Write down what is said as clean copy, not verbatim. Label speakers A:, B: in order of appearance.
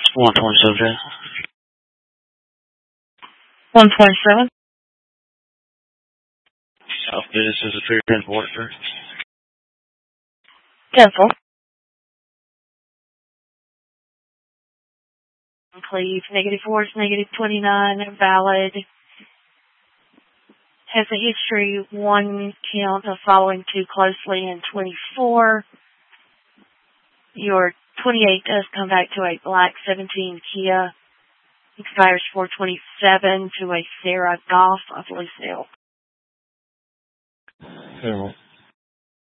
A: 127.
B: 127.
A: South Business is a 310 Waterford.
B: Cancel. Please, -4 is -29, valid. Has a history, one count of following too closely in 24. Your 28 does come back to a black 17 Kia. Expires 427 to a Sarah Golf of Lucille.
A: Terrible.